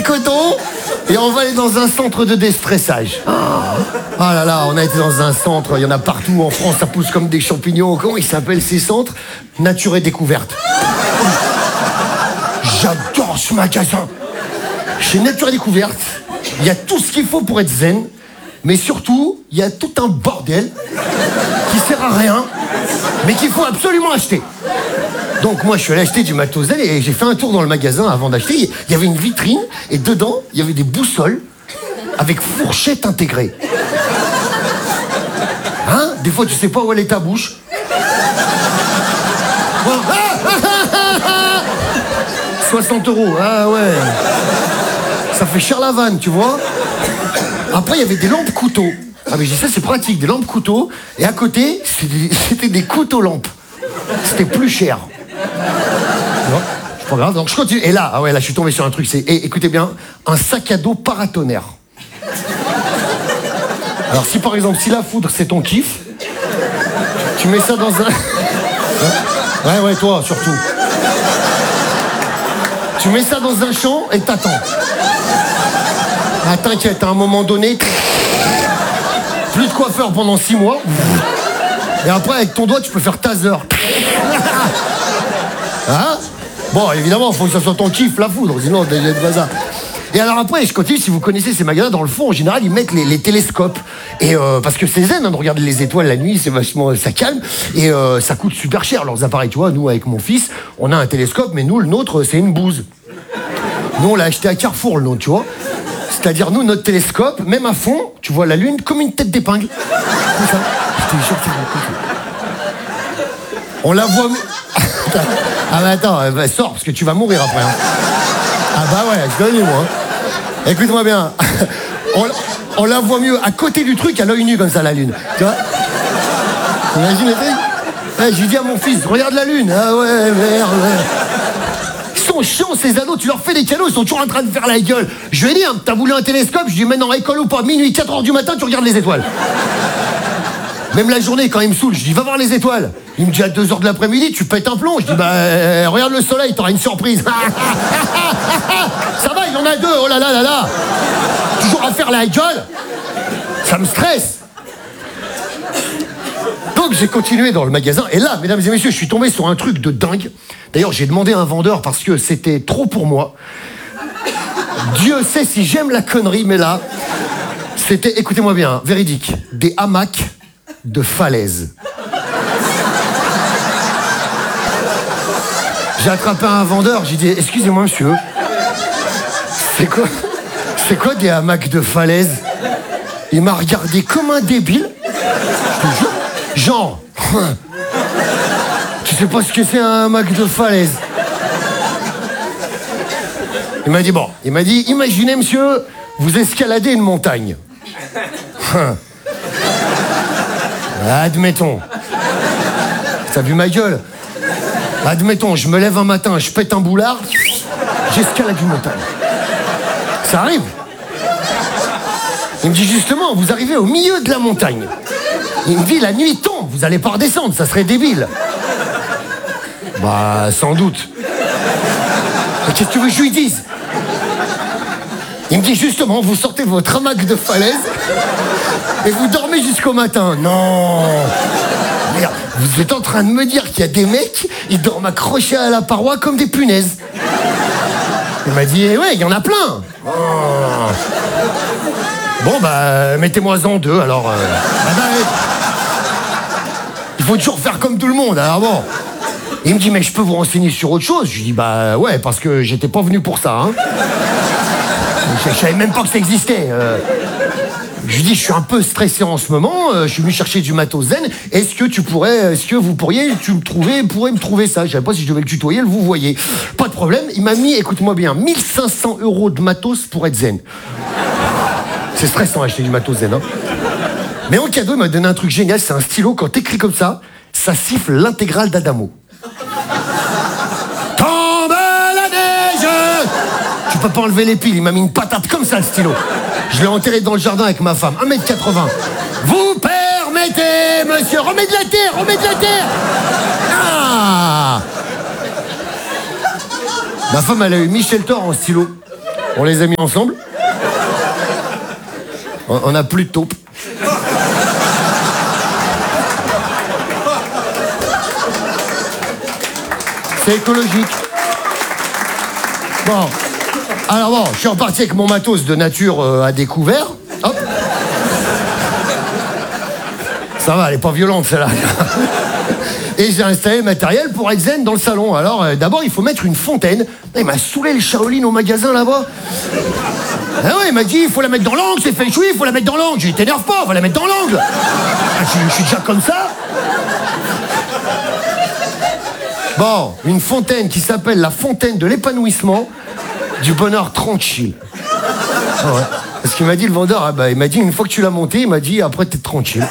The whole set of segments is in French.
coton et on va aller dans un centre de déstressage. Oh là là, on a été dans un centre, il y en a partout en France, ça pousse comme des champignons. Comment ils s'appellent ces centres? Nature et découverte. J'adore ce magasin. Chez Nature et découverte, il y a tout ce qu'il faut pour être zen, mais surtout, il y a tout un bordel qui sert à rien, mais qu'il faut absolument acheter. Donc moi, je suis allé acheter du matos zen et j'ai fait un tour dans le magasin avant d'acheter. Il y avait une vitrine et dedans, il y avait des boussoles avec fourchette intégrée. Hein? Des fois, tu sais pas où elle est ta bouche. 60 €, ah ouais. Ça fait cher la vanne, tu vois. Après, il y avait des lampes couteaux. Ah mais je dis ça, c'est pratique, des lampes couteaux. Et à côté, c'était des couteaux lampes. C'était plus cher. Non, c'est pas grave, donc je continue. Et là, ah ouais, là, je suis tombé sur un truc, écoutez bien, un sac à dos paratonnerre. Alors si par exemple, si la foudre, c'est ton kiff, tu mets ça dans un... Ouais, toi, surtout. Tu mets ça dans un champ et t'attends. Ah, t'inquiète, à un moment donné, plus de coiffeur pendant 6 mois. Et après, avec ton doigt, tu peux faire taser. Hein? Bon, évidemment, il faut que ça soit ton kiff, la foudre, sinon, t'as pas ça. Et alors après, je continue, si vous connaissez ces magasins, dans le fond, en général, ils mettent les télescopes. Et parce que c'est zen, hein, de regarder les étoiles la nuit, c'est vachement, ça calme. Et ça coûte super cher, leurs appareils. Tu vois, nous, avec mon fils, on a un télescope, mais nous, le nôtre, c'est une bouse. Nous, on l'a acheté à Carrefour, le nôtre, tu vois. C'est-à-dire, nous, notre télescope, même à fond, tu vois la Lune comme une tête d'épingle. Comme ça. Je te jure, c'est comme ça. On la voit... Ah bah attends, sors, parce que tu vas mourir après. Hein. Ah bah ouais, je donne moi. Hein. Écoute-moi bien. On la voit mieux à côté du truc, à l'œil nu, comme ça, la Lune. Tu vois? Imagine le truc. J'ai dit à mon fils, regarde la Lune. Ah ouais, merde. Ils sont chiants, ces ados, tu leur fais des cadeaux, ils sont toujours en train de faire la gueule. Je lui ai dit, hein, t'as voulu un télescope? Je lui ai dit, maintenant, école ou pas, minuit, 4h du matin, tu regardes les étoiles. Même la journée, quand il me saoule, je dis, va voir les étoiles. Il me dit, à 2h de l'après-midi, tu pètes un plomb. Je dis, bah, regarde le soleil, t'auras une surprise. Ça va, il y en a 2, oh là là là là. Toujours à faire la gueule. Ça me stresse. Donc, j'ai continué dans le magasin. Et là, mesdames et messieurs, je suis tombé sur un truc de dingue. D'ailleurs, j'ai demandé à un vendeur parce que c'était trop pour moi. Dieu sait si j'aime la connerie, mais là, c'était, écoutez-moi bien, véridique, des hamacs de falaise. J'ai attrapé un vendeur, j'ai dit, excusez-moi monsieur, c'est quoi des hamacs de falaise? Il m'a regardé comme un débile. Je te jure, genre, tu sais pas ce que c'est un hamac de falaise? Il m'a dit, imaginez monsieur, vous escaladez une montagne. Admettons. T'as vu ma gueule? Admettons, je me lève un matin, je pète un boulard, j'escalade une montagne. Ça arrive. Il me dit justement, vous arrivez au milieu de la montagne. Il me dit, la nuit tombe, vous allez pas redescendre, ça serait débile. Bah, sans doute. Mais qu'est-ce que tu veux que je lui dise? Il me dit justement, vous sortez votre hamac de falaise et vous dormez jusqu'au matin. Non. Merde, vous êtes en train de me dire qu'il y a des mecs, ils dorment accrochés à la paroi comme des punaises. Il m'a dit, ouais, il y en a plein. Oh. Bon, bah, mettez-moi-en 2, alors... il faut toujours faire comme tout le monde, alors bon. Il me dit, mais je peux vous renseigner sur autre chose? Je lui dis, bah ouais, parce que j'étais pas venu pour ça, hein. Je savais même pas que ça existait. Je lui dis, je suis un peu stressé en ce moment, je suis venu chercher du matos zen. Est-ce que vous pourriez me trouver ça? Je savais pas si je devais le tutoyer, le vous voyez. Pas de problème, il m'a mis, écoute-moi bien, 1500 € de matos pour être zen. C'est stressant acheter du matos zen, hein. Mais en cadeau, il m'a donné un truc génial, c'est un stylo, quand t'écris comme ça siffle l'intégrale d'Adamo. Tombe la neige! Tu peux pas enlever les piles, il m'a mis une patate comme ça, le stylo. Je l'ai enterré dans le jardin avec ma femme, 1m80. Vous permettez, monsieur, remets de la terre! Ah! Ma femme, elle a eu Michel Thor en stylo. On les a mis ensemble. On n'a plus de taupe. C'est écologique. Bon. Alors bon, je suis reparti avec mon matos de nature à découvert. Hop. Ça va, elle est pas violente celle-là. Et j'ai installé le matériel pour être zen dans le salon. Alors d'abord, il faut mettre une fontaine. Il m'a saoulé le Shaolin au magasin là-bas. Ah ouais, il m'a dit, il faut la mettre dans l'angle, c'est feng shui, il faut la mettre dans l'angle. J'ai dit, t'énerve pas, on va la mettre dans l'angle. Ah, je suis déjà comme ça. Bon, une fontaine qui s'appelle la fontaine de l'épanouissement du bonheur tranquille. Ah ouais. Parce qu'il m'a dit, le vendeur, ah bah, il m'a dit, une fois que tu l'as montée, il m'a dit, après t'es tranquille.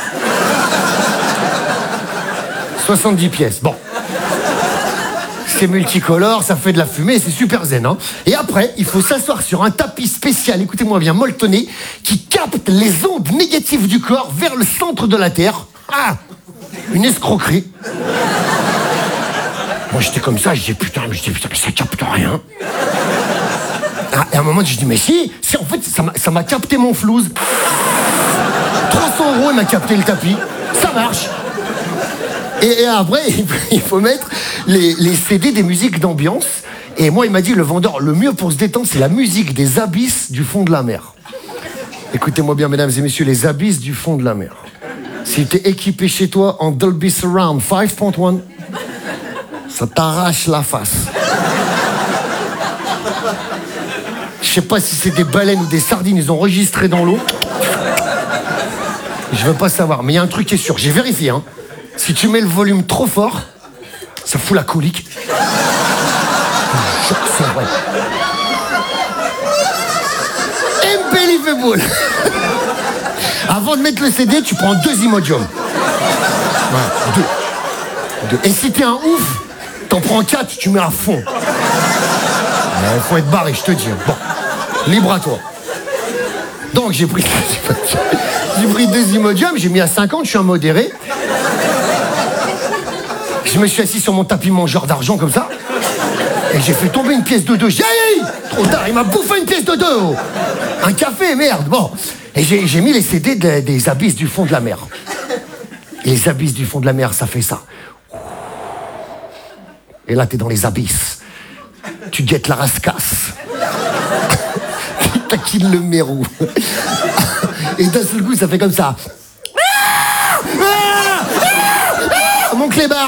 70 pièces, bon. C'est multicolore, ça fait de la fumée, c'est super zen. Hein. Et après, il faut s'asseoir sur un tapis spécial, écoutez-moi bien, molletonné, qui capte les ondes négatives du corps vers le centre de la Terre. Ah, une escroquerie. Moi, j'étais comme ça, je dis putain, mais ça capte rien. Ah, et à un moment, je dis mais si en fait, ça m'a capté mon flouze. 300 €, il m'a capté le tapis. Ça marche. Et après, il faut mettre les CD des musiques d'ambiance. Et moi, il m'a dit, le vendeur, le mieux pour se détendre, c'est la musique des abysses du fond de la mer. Écoutez-moi bien, mesdames et messieurs, les abysses du fond de la mer. Si t'es équipé chez toi en Dolby Surround 5.1, ça t'arrache la face. Je sais pas si c'est des baleines ou des sardines, ils ont enregistré dans l'eau. Je veux pas savoir, mais il y a un truc qui est sûr, j'ai vérifié, hein. Si tu mets le volume trop fort, ça fout la colique. C'est vrai. Unbelievable. Avant de mettre le CD, tu prends 2 Imodium. Ouais, 2. Et si t'es un ouf, t'en prends 4, tu mets à fond. Il faut être barré, je te dis. Bon, libre à toi. Donc j'ai pris 2 Imodium, j'ai mis à 50, je suis un modéré. Je me suis assis sur mon tapis mangeur d'argent comme ça. Et j'ai fait tomber une pièce de 2. J'ai dit, trop tard, il m'a bouffé une pièce de 2. Un café, merde. Bon. Et j'ai mis les CD des abysses du fond de la mer. Et les abysses du fond de la mer, ça fait ça. Et là, t'es dans les abysses. Tu guettes la rascasse. Tu taquines le mérou. Et d'un seul coup, ça fait comme ça. Mon clébard.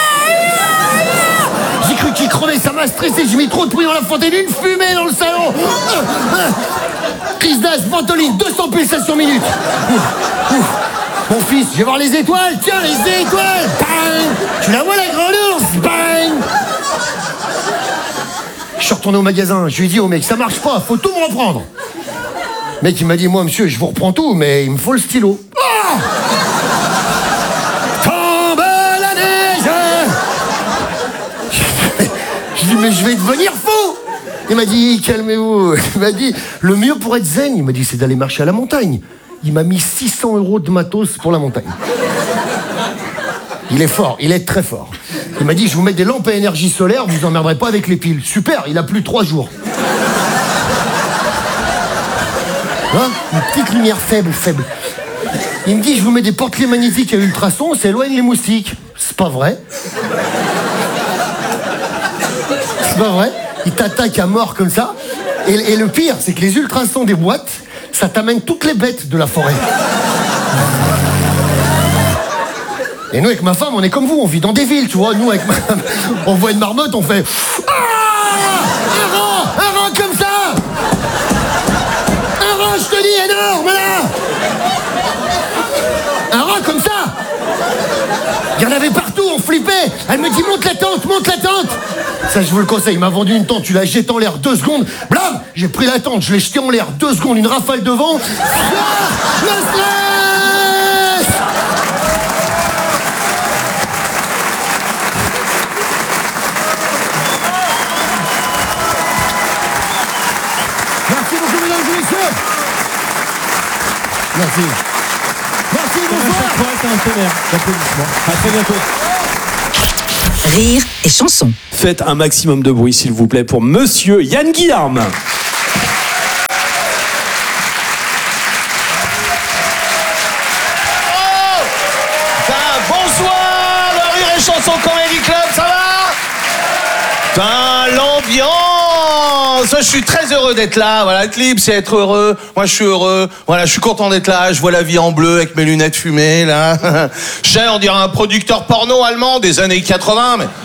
J'ai cru qu'il crevait, ça m'a stressé, j'ai mis trop de bruit dans la fontaine, une fumée dans le salon. Crise d'asthme, ventoline, 200 pulsations minutes. Mon fils, je vais voir les étoiles, tiens, les étoiles. Bang. Tu la vois la grande ours. Bang. Je suis retourné au magasin, je lui ai dit au mec, ça marche pas, faut tout me reprendre. Le mec, il m'a dit, moi monsieur, je vous reprends tout, mais il me faut le stylo. Oh. Je dis, mais je vais devenir fou. Il m'a dit, calmez-vous. Il m'a dit, le mieux pour être zen, il m'a dit, c'est d'aller marcher à la montagne. Il m'a mis 600 € de matos pour la montagne. Il est fort, il est très fort. Il m'a dit, je vous mets des lampes à énergie solaire, vous emmerderez pas avec les piles. Super, il a plu 3 jours. Hein, une petite lumière faible. Il me dit, je vous mets des porte-clés magnétiques à ultrasons, ça éloigne les moustiques. C'est pas vrai. C'est pas vrai. Il t'attaque à mort comme ça. Et le pire, c'est que les ultrasons des boîtes, ça t'amène toutes les bêtes de la forêt. Et nous, avec ma femme, on est comme vous, on vit dans des villes, tu vois. Nous, avec on voit une marmotte, on fait... Ah, un rang comme ça. Un rang, je te dis, énorme, là. Un rang comme ça. Il y en avait partout, on flippait. Elle me dit, monte la tente. Ça, je vous le conseille, il m'a vendu une tente, tu la jettes en l'air 2 secondes. Blam, j'ai pris la tente, je l'ai jetée en l'air 2 secondes, une rafale de vent. Le stress. Merci beaucoup, mesdames et messieurs. Merci. Merci, bonsoir. C'est un tonnerre d'applaudissements. À très bientôt. Rire et chanson. Faites un maximum de bruit, s'il vous plaît, pour Monsieur Yann Guillarme. au Comedy Club, ça va? Putain, l'ambiance! Je suis très heureux d'être là. Voilà, être libre, c'est être heureux. Moi, je suis heureux. Voilà, je suis content d'être là. Je vois la vie en bleu avec mes lunettes fumées, là. Je sais, on dirait un producteur porno allemand des années 80, mais...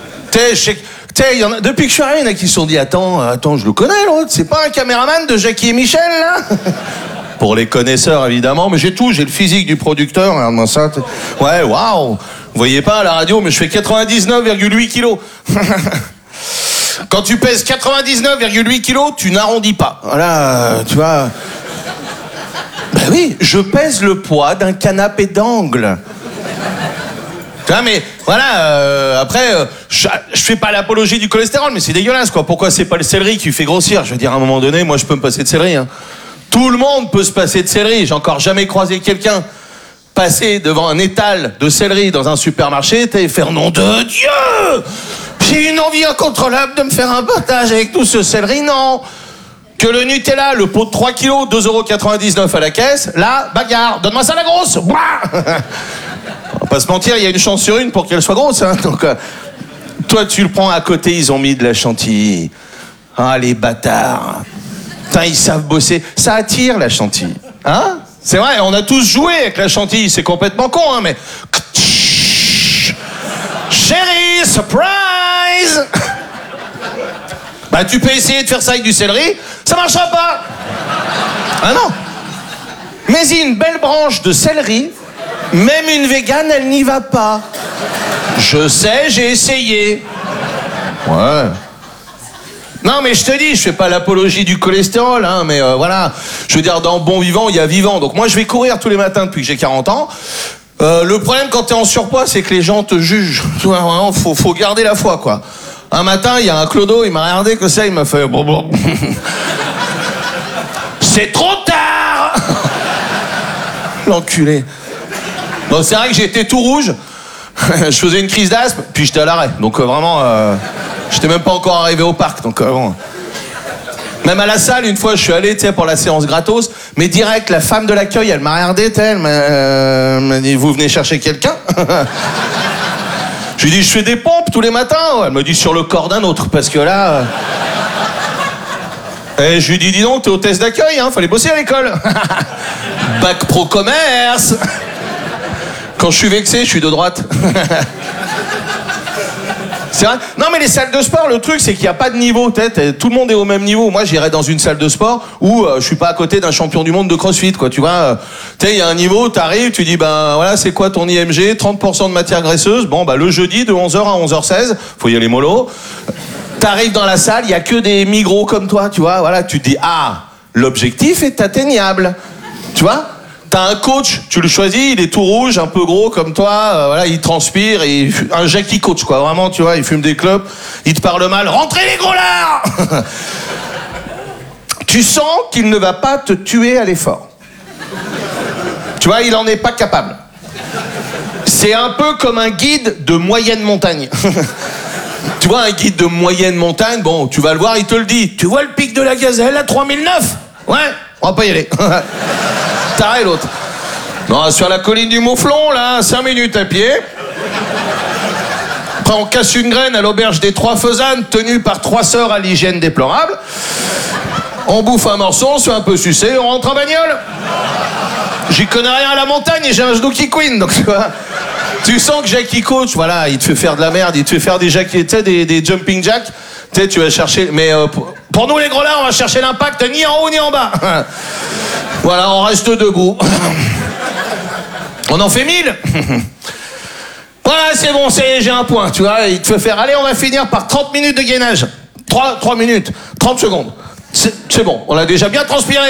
y en a, depuis que je suis arrivé, il y en a qui se sont dit attends, je le connais l'autre, c'est pas un caméraman de Jackie et Michel là? Pour les connaisseurs évidemment, mais j'ai tout, j'ai le physique du producteur, regarde-moi ça. Ouais, waouh! Vous voyez pas à la radio, mais je fais 99,8 kilos. Quand tu pèses 99,8 kilos, tu n'arrondis pas. Voilà, tu vois. Ben oui, je pèse le poids d'un canapé d'angle. Tu vois, mais voilà, après, je fais pas l'apologie du cholestérol, mais c'est dégueulasse, quoi. Pourquoi c'est pas le céleri qui fait grossir? Je veux dire, à un moment donné, moi, je peux me passer de céleri, hein. Tout le monde peut se passer de céleri. J'ai encore jamais croisé quelqu'un passer devant un étal de céleri dans un supermarché et faire nom de Dieu! J'ai une envie incontrôlable de me faire un partage avec tout ce céleri, non. Que le Nutella, le pot de 3 kilos, 2,99 € à la caisse, là, bagarre, donne-moi ça la grosse. Ouah. On va pas se mentir, il y a une chance sur une pour qu'elle soit grosse, hein. Donc, toi, tu le prends à côté, ils ont mis de la chantilly. Ah, les bâtards. Putain, ils savent bosser. Ça attire, la chantilly. Hein? C'est vrai, on a tous joué avec la chantilly, c'est complètement con, hein, mais... Chérie, surprise! Bah, tu peux essayer de faire ça avec du céleri, ça marchera pas. Ah non. Mais une belle branche de céleri, même une végane, elle n'y va pas. Je sais, j'ai essayé. Ouais. Non, mais je te dis, je fais pas l'apologie du cholestérol, hein, mais voilà. Je veux dire, dans Bon Vivant, il y a Vivant. Donc moi, je vais courir tous les matins depuis que j'ai 40 ans. Le problème quand t'es en surpoids, c'est que les gens te jugent. Vraiment, faut garder la foi, quoi. Un matin, il y a un clodo, il m'a regardé que ça, il m'a fait... C'est trop tard. L'enculé. Bon, c'est vrai que j'étais tout rouge. Je faisais une crise d'asthme, puis j'étais à l'arrêt. Donc vraiment, j'étais même pas encore arrivé au parc. Donc bon. Même à la salle, une fois, je suis allé, tu sais, pour la séance gratos, mais direct, la femme de l'accueil, elle m'a regardé, elle m'a dit, vous venez chercher quelqu'un? Je lui ai dit, je fais des pompes tous les matins. Elle me dit, sur le corps d'un autre, parce que là... Et je lui ai dit, dis donc, t'es hôtesse d'accueil, hein, fallait bosser à l'école. Bac pro commerce. Quand je suis vexé, je suis de droite. C'est vrai. Non, mais les salles de sport, le truc, c'est qu'il n'y a pas de niveau. Tout le monde est au même niveau. Moi, j'irais dans une salle de sport où je suis pas à côté d'un champion du monde de CrossFit, quoi. Tu vois, il y a un niveau, t'arrives, tu dis, ben voilà, c'est quoi ton IMG? 30% de matière graisseuse. Bon, bah le jeudi de 11h à 11h16, faut y aller mollo. T'arrives dans la salle, il y a que des migros comme toi, tu vois. Voilà, tu te dis, ah, l'objectif est atteignable. Tu vois? T'as un coach, tu le choisis, il est tout rouge, un peu gros comme toi, voilà, il transpire, et un Jackie coach, quoi, vraiment, tu vois, il fume des clopes, il te parle mal, rentrez les gros lards. Tu sens qu'il ne va pas te tuer à l'effort. Tu vois, il en est pas capable. C'est un peu comme un guide de moyenne montagne. Tu vois, un guide de moyenne montagne, bon, tu vas le voir, il te le dit. Tu vois le pic de la Gazelle à 3009? Ouais, on va pas y aller. Taré l'autre. Non, sur la colline du Mouflon, là, 5 minutes à pied. Après, on casse une graine à l'auberge des Trois Faisanes, tenue par 3 sœurs à l'hygiène déplorable. On bouffe un morceau, on se fait un peu sucer, on rentre en bagnole. J'y connais rien à la montagne et j'ai un genou qui couine, donc tu vois. Tu sens que Jackie Coach, voilà, il te fait faire de la merde, il te fait faire des jumping jacks. Tu sais, tu vas chercher... Mais pour nous, les gros là, on va chercher l'impact ni en haut ni en bas. Voilà, on reste debout. On en fait 1000. Voilà, c'est bon, j'ai un point, tu vois. Il te fait faire... Allez, on va finir par 30 minutes de gainage. 3 minutes, 30 secondes. C'est bon, on a déjà bien transpiré.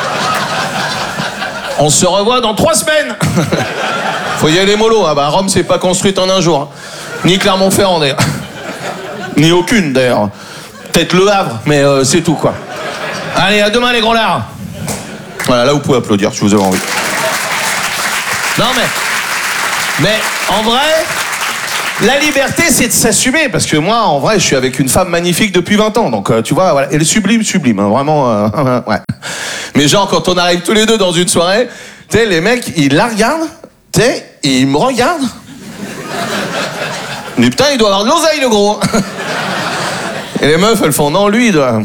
On se revoit dans 3 semaines. Faut y aller mollo, hein. Bah, Rome, c'est pas construite en un jour. Hein. Ni Clermont-Ferrand, d'ailleurs. Ni aucune, d'ailleurs. Peut-être Le Havre, mais c'est tout, quoi. Allez, à demain, les gros lards. Voilà, là, vous pouvez applaudir, si vous avez envie. Non, mais en vrai, la liberté, c'est de s'assumer. Parce que moi, en vrai, je suis avec une femme magnifique depuis 20 ans. Donc, tu vois, voilà. Elle est sublime, hein, vraiment, ouais. Mais genre, quand on arrive tous les deux dans une soirée, tu sais, les mecs, ils la regardent, tu sais, ils me regardent. Mais putain, il doit avoir de l'oseille, le gros. Et les meufs, elles font, non, lui, il doit...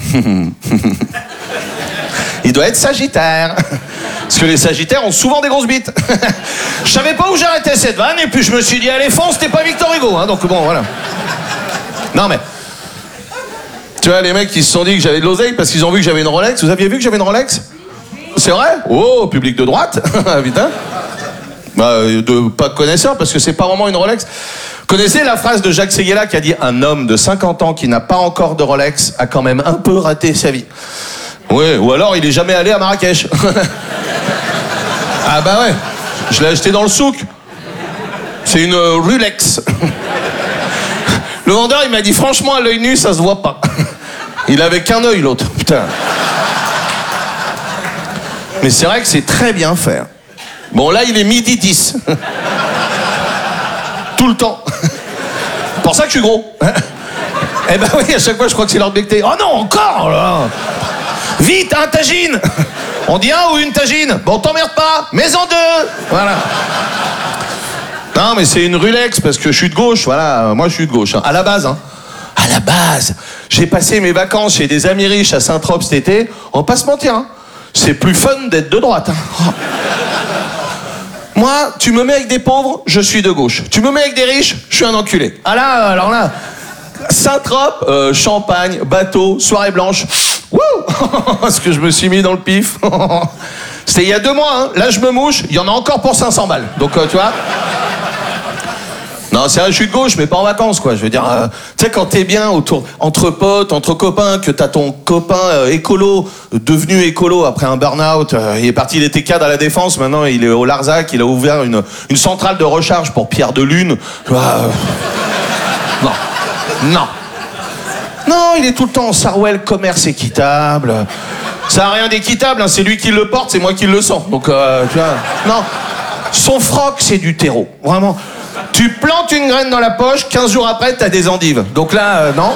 il doit être sagittaire. Parce que les sagittaires ont souvent des grosses bites. Je savais pas où j'arrêtais cette vanne, et puis je me suis dit, allez, fonce, t'es pas Victor Hugo, hein, donc bon, voilà. Non, mais... Tu vois, les mecs qui se sont dit que j'avais de l'oseille parce qu'ils ont vu que j'avais une Rolex. Vous aviez vu que j'avais une Rolex? C'est vrai? Oh, public de droite. Putain. Bah, de pas connaisseur, parce que c'est pas vraiment une Rolex. Connaissez la phrase de Jacques Séguéla qui a dit « Un homme de 50 ans qui n'a pas encore de Rolex a quand même un peu raté sa vie. » Ouais, ou alors il est jamais allé à Marrakech. Ah bah ouais, je l'ai acheté dans le souk. C'est une Rolex. Le vendeur, il m'a dit, franchement, à l'œil nu, ça se voit pas. Il avait qu'un œil, l'autre. Putain. Mais c'est vrai que c'est très bien fait. Bon, là, il est 12h10. Tout le temps. C'est pour ça que je suis gros. Eh ben oui, à chaque fois, je crois que c'est l'heure de becter. Oh non, encore là. Vite, un tagine. On dit un ou une tagine. Bon, t'emmerde pas, mais en deux. Voilà. Non, mais c'est une Rolex parce que je suis de gauche, voilà. Moi, je suis de gauche, hein. À la base, hein. À la base. J'ai passé mes vacances chez des amis riches à Saint-Tropez cet été. On va pas se mentir, hein. C'est plus fun d'être de droite, hein. Oh. Moi, tu me mets avec des pauvres, je suis de gauche. Tu me mets avec des riches, je suis un enculé. Ah là, alors là, Saint-Tropez, champagne, bateau, soirée blanche. Wouh. Ce que je me suis mis dans le pif. C'était il y a 2 mois, hein. Là, je me mouche, il y en a encore pour 500 balles. Donc, tu vois. Non, c'est vrai, je suis de gauche, mais pas en vacances, quoi. Je veux dire, tu sais, quand t'es bien autour, entre potes, entre copains, que t'as ton copain écolo, devenu écolo après un burn-out, il est parti, il était cadre à la Défense, maintenant il est au Larzac, il a ouvert une centrale de recharge pour Pierre de Lune. Non. Non. Non, il est tout le temps en Sarwell, commerce équitable. Ça n'a rien d'équitable, hein, c'est lui qui le porte, c'est moi qui le sens. Donc, tu vois, non. Son froc, c'est du terreau, vraiment. Tu plantes une graine dans la poche, 15 jours après, t'as des endives. Donc là, non.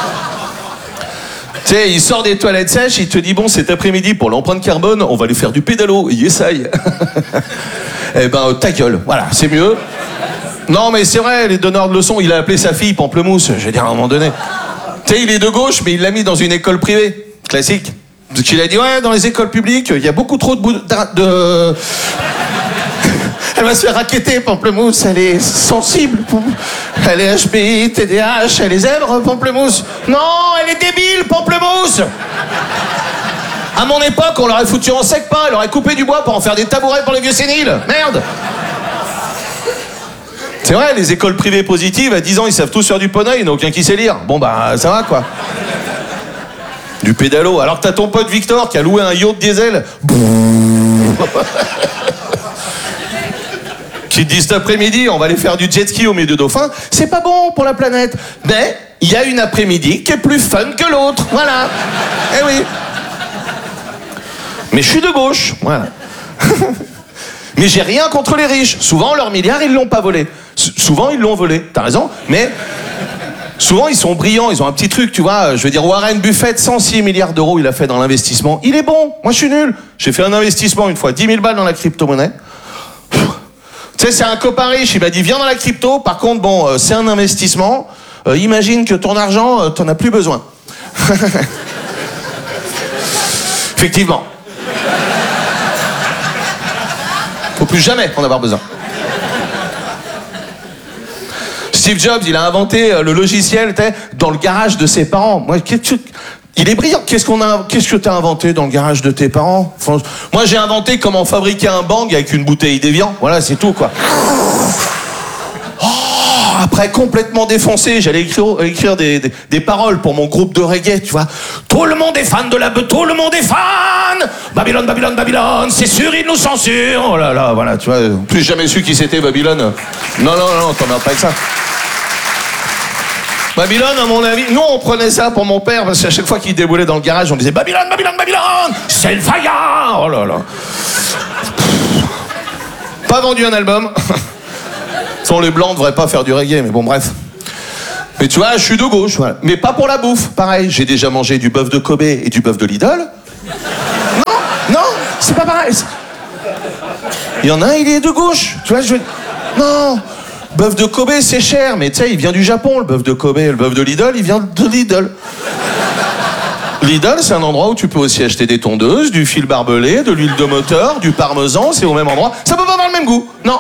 Tu sais, il sort des toilettes sèches, il te dit, bon, cet après-midi, pour l'empreinte carbone, on va lui faire du pédalo. Il essaye. Eh ben, ta gueule. Voilà, c'est mieux. Non, mais c'est vrai, les donneurs de leçons, il a appelé sa fille Pamplemousse. Je veux dire, à un moment donné. Tu sais, il est de gauche, mais il l'a mis dans une école privée. Classique. Parce qu'il a dit, ouais, dans les écoles publiques, il y a beaucoup trop de... Elle va se faire racketter, Pamplemousse, elle est sensible. Elle est HPI, TDAH, elle est zèbre, Pamplemousse. Non, elle est débile, Pamplemousse. À mon époque, on l'aurait foutu en sec pas, elle aurait coupé du bois pour en faire des tabourets pour les vieux séniles. Merde. C'est vrai, les écoles privées positives, à 10 ans, ils savent tous faire du poney, il n'y en a aucun qui sait lire. Bon, bah, ça va, quoi. Du pédalo. Alors que t'as ton pote Victor qui a loué un yacht diesel. Qui te dit cet après-midi, on va aller faire du jet ski au milieu de dauphins. C'est pas bon pour la planète. Mais il y a une après-midi qui est plus fun que l'autre. Voilà. Eh oui. Mais je suis de gauche. Voilà. Mais j'ai rien contre les riches. Souvent, leurs milliards, ils l'ont pas volé. Souvent, ils l'ont volé. T'as raison. Mais souvent, ils sont brillants. Ils ont un petit truc, tu vois. Je veux dire, Warren Buffett, 106 milliards d'euros, il a fait dans l'investissement. Il est bon. Moi, je suis nul. J'ai fait un investissement une fois, 10 000 balles dans la crypto-monnaie. Tu sais, c'est un copain riche, il m'a dit viens dans la crypto, par contre, bon, c'est un investissement, imagine que ton argent, t'en as plus besoin. Effectivement. Faut plus jamais en avoir besoin. Steve Jobs, il a inventé le logiciel dans le garage de ses parents. Moi, il est brillant. Qu'est-ce que t'as inventé dans le garage de tes parents? Moi, j'ai inventé comment fabriquer un bang avec une bouteille d'Évian. Voilà, c'est tout, quoi. Oh, après, complètement défoncé, j'allais écrire des paroles pour mon groupe de reggae, tu vois. Tout le monde est fan de tout le monde est fan. Babylone, Babylone, Babylone, c'est sûr, ils nous censurent. Oh là là, voilà, tu vois. Plus jamais su qui c'était, Babylone. Non, t'en as pas avec ça. Babylone, à mon avis, nous on prenait ça pour mon père parce qu'à chaque fois qu'il déboulait dans le garage, on disait Babylone, Babylone, Babylone, c'est le fire. Oh là là. Pas vendu un album. Sans les blancs, on devrait pas faire du reggae, mais bon, bref. Mais tu vois, je suis de gauche, voilà. Mais pas pour la bouffe. Pareil, j'ai déjà mangé du bœuf de Kobe et du bœuf de Lidl. Non, c'est pas pareil. Il y en a un, il est de gauche. Tu vois, non. Bœuf de Kobe, c'est cher, mais tu sais, il vient du Japon, le bœuf de Kobe. Le bœuf de Lidl, il vient de Lidl. Lidl, c'est un endroit où tu peux aussi acheter des tondeuses, du fil barbelé, de l'huile de moteur, du parmesan, c'est au même endroit. Ça peut pas avoir le même goût, non.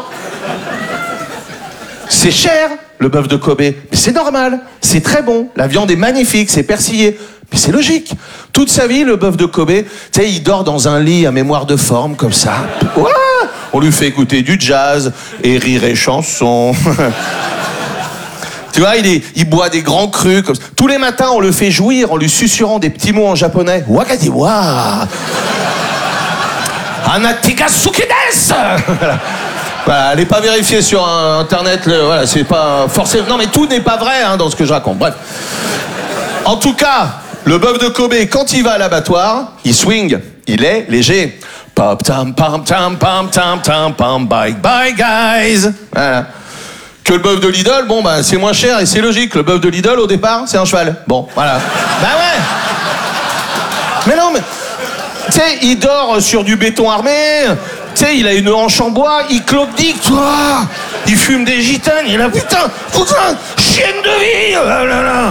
C'est cher, le bœuf de Kobe, mais c'est normal, c'est très bon, la viande est magnifique, c'est persillé. Mais c'est logique. Toute sa vie, le bœuf de Kobe, tu sais, il dort dans un lit à mémoire de forme, comme ça. Ouais. On lui fait écouter du jazz et rire et chanson. Tu vois, il boit des grands crus comme ça. Tous les matins, on le fait jouir en lui susurrant des petits mots en japonais. Wakadiwa. Anatika sukides. Voilà, allez pas vérifier sur Internet. Voilà, c'est pas forcément. Non, mais tout n'est pas vrai dans ce que je raconte. Bref. En tout cas, le bœuf de Kobe, quand il va à l'abattoir, il swing. Il est léger. Pam tam pam tam pam tam tam pam bye bye guys. Voilà. Que le bœuf de Lidl, bon bah c'est moins cher et c'est logique. Le bœuf de Lidl au départ, c'est un cheval. Bon, voilà. Bah ouais. Mais non, mais tu sais, il dort sur du béton armé. Tu sais, il a une hanche en bois, il clopdique, toi. Il fume des gitanes, il a putain, chienne de vie. Oh là là.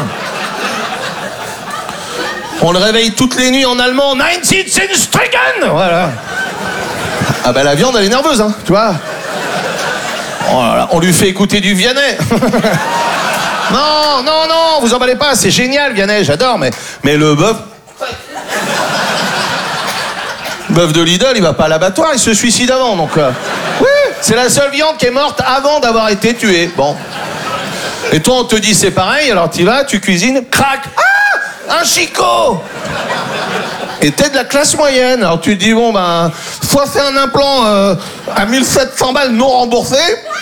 On le réveille toutes les nuits en allemand. 19 Stricken. Voilà. Ah bah la viande, elle est nerveuse, tu vois. Oh là là, on lui fait écouter du Vianney. Non, vous emballez pas, c'est génial, Vianney, j'adore, mais le bœuf... Bœuf de Lidl, il va pas à l'abattoir, il se suicide avant, donc... Oui, c'est la seule viande qui est morte avant d'avoir été tuée, bon. Et toi, on te dit c'est pareil, alors tu vas, tu cuisines, crac. Ah, un chicot. Et t'es de la classe moyenne, alors tu te dis, bon ben, soit fait un implant à 1700 balles non remboursé,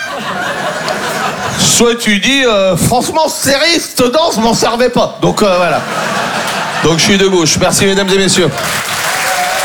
soit tu dis, franchement, cette danse m'en servait pas. Donc voilà. Donc je suis de gauche. Merci mesdames et messieurs.